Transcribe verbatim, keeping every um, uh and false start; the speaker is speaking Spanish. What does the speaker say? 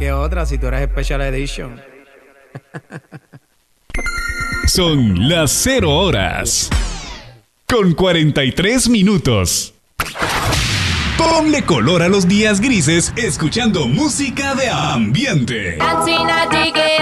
que otra si tú eres Special Edition. Son las cero horas. Con cuarenta y tres minutos. Ponle color a los días grises escuchando música de ambiente. Dancing, I dig it.